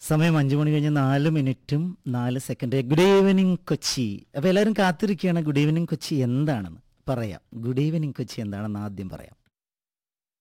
സമയം 5:04:04. Good evening Kochi. അപ്പോൾ എല്ലാവരും കാത്തിരിക്കുകയാണ് ഗുഡ് ഈവനിങ് കൊച്ചി എന്താണെന്ന് പറയാം. ഗുഡ് ഈവനിങ് കൊച്ചി എന്താണെന്ന് ആദ്യം പറയാം.